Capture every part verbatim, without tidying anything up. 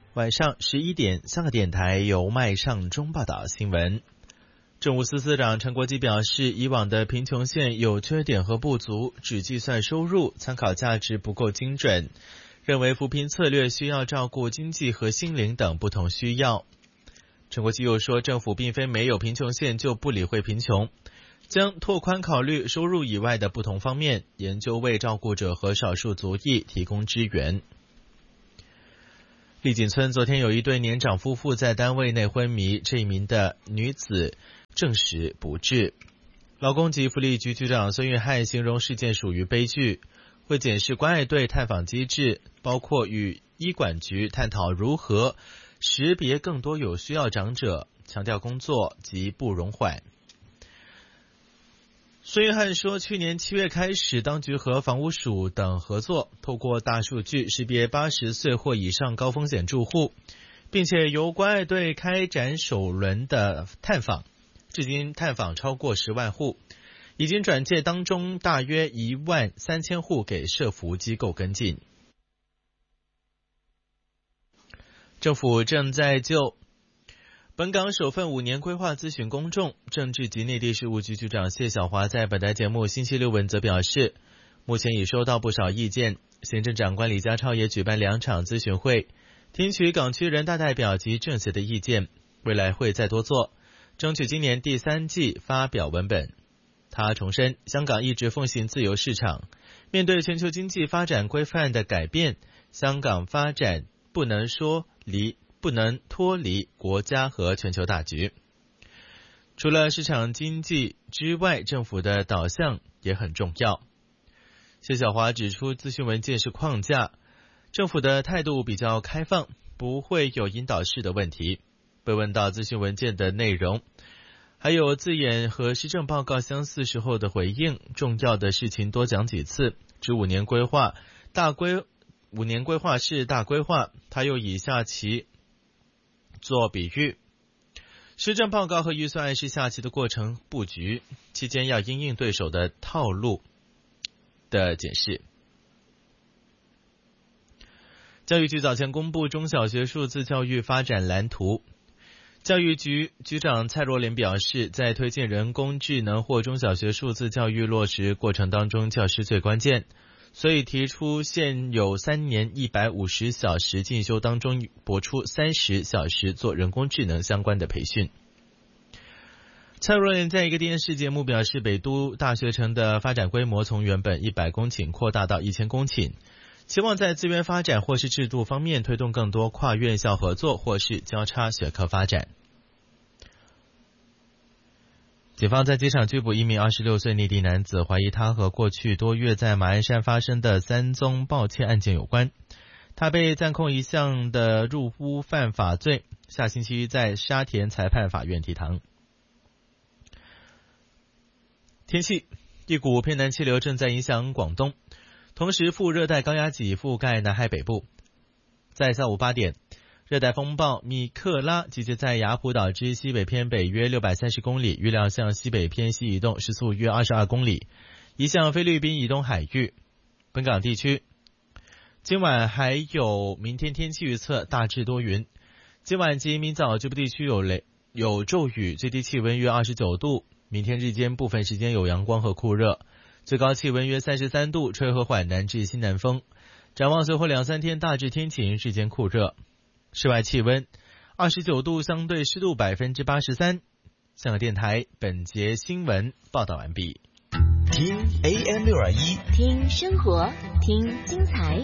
晚上十一点，香港电台由麦尚中报道新闻。政务司司长陈国基表示，以往的贫穷线有缺点和不足，只计算收入，参考价值不够精准，认为扶贫策略需要照顾经济和心灵等不同需要。陈国基又说，政府并非没有贫穷线就不理会贫穷，将拓宽考虑收入以外的不同方面，研究为照顾者和少数族裔提供支援。丽景村昨天有一对年长夫妇在单位内昏迷，这一名的女子证实不治。劳工及福利局局长孙玉菡形容事件属于悲剧，会检视关爱队探访机制，包括与医管局探讨如何识别更多有需要长者，强调工作极不容缓。孙玉菡说，去年七月开始，当局和房屋署等合作，透过大数据识别八十岁或以上高风险住户，并且由关爱队开展首轮的探访，至今探访超过十万户，已经转介当中大约一万三千户给社福机构跟进。政府正在就本港首份五年规划咨询公众，政治及内地事务局局长谢晓华在本台节目星期六问则表示，目前已收到不少意见，行政长官李家超也举办两场咨询会，听取港区人大代表及政协的意见，未来会再多做，争取今年第三季发表文本。他重申，香港一直奉行自由市场，面对全球经济发展规范的改变，香港发展不能说离不能脱离国家和全球大局。除了市场经济之外，政府的导向也很重要。谢晓华指出，咨询文件是框架，政府的态度比较开放，不会有引导式的问题。被问到咨询文件的内容，还有字眼和施政报告相似时候的回应，重要的事情多讲几次，指五年规划大规五年规划是大规划，他又以下期做比喻，施政报告和预算案是下期的过程布局，期间要因应对手的套路的解释。教育局早前公布中小学数字教育发展蓝图，教育局局长蔡若莲表示，在推进人工智能或中小学数字教育落实过程当中，教师最关键，所以提出现有三年一百五十小时进修当中拨出三十小时做人工智能相关的培训。蔡若莲在一个电视节目表示，北都大学城的发展规模从原本一百公顷扩大到一千公顷，期望在资源发展或是制度方面推动更多跨院校合作或是交叉学科发展。警方在机场拘捕一名二十六岁内地男子，怀疑他和过去多月在马鞍山发生的三宗盗窃案件有关。他被暂控一项的入屋犯法罪，下星期在沙田裁判法院提堂。天气，一股偏南气流正在影响广东，同时副热带高压脊覆盖南海北部。在下午八点，热带风暴米克拉集结在雅普岛之西北偏北约六百三十公里，预料向西北偏西移动，时速约二十二公里，移向菲律宾以东海域。本港地区今晚还有明天天气预测，大致多云，今晚及明早局部地区有雷有骤雨，最低气温约二十九度。明天日间部分时间有阳光和酷热，最高气温约三十三度，吹和缓南至西南风。展望随后两三天大致天晴，日间酷热。室外气温二十九度，相对湿度百分之八十三。香港电台本节新闻报道完毕。 听 A M 六二一， 听生活，听精彩。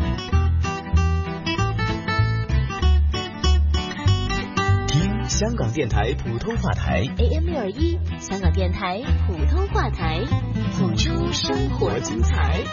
听香港电台普通话台 A M 六二一，香港电台普通话台，谱出生活精彩。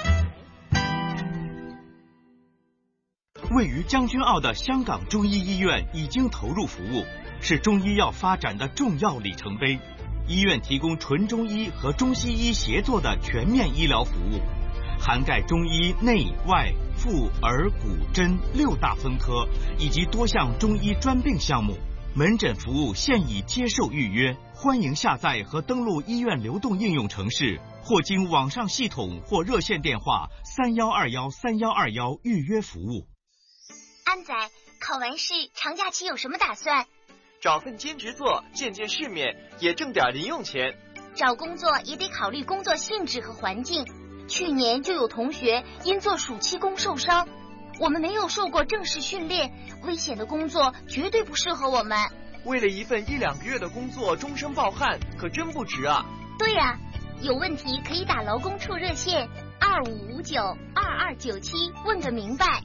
位于将军澳的香港中医医院已经投入服务，是中医药发展的重要里程碑。医院提供纯中医和中西医协作的全面医疗服务，涵盖中医内外妇儿骨针六大分科以及多项中医专病项目。门诊服务现已接受预约，欢迎下载和登录医院流动应用程式，或经网上系统或热线电话三幺二幺三幺二幺预约服务。 安仔， 考完试，长假期有什么打算？ 找份兼职做，见见世面，也挣点零用钱。 找工作也得考虑工作性质和环境。去年就有同学因做暑期工受伤，我们没有受过正式训练，危险的工作绝对不适合我们。 为了一份一两个月的工作终身抱憾，可真不值啊。 对呀、啊，有问题可以打劳工处热线二五五九二二九七问个明白。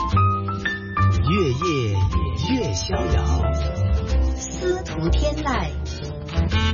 越夜越逍遥， 司徒天籁